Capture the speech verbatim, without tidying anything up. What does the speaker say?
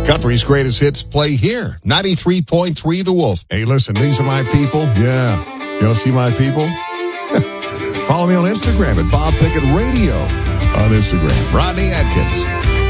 Country's greatest hits play here. ninety-three point three The Wolf. Hey, listen, these are my people. Yeah. You want to see my people? Follow me on Instagram at Bob Pickett Radio on Instagram. Rodney Atkins.